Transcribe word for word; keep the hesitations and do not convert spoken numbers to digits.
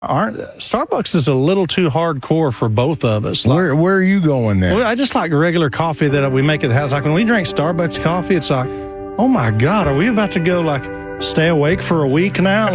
aren't Starbucks is a little too hardcore for both of us. Like, Where where are you going then? well, I just like regular coffee that we make at the house. Like when we drink Starbucks coffee, it's like, oh my God, are we about to go like stay awake for a week now?